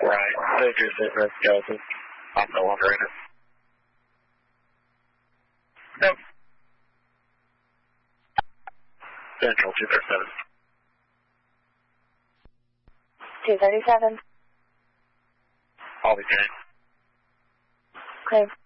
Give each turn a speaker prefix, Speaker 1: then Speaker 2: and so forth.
Speaker 1: Right. Major Citrus Joseph. I'm no longer in it. Nope. Central 237.
Speaker 2: 237.
Speaker 1: I'll be changed.
Speaker 2: Okay.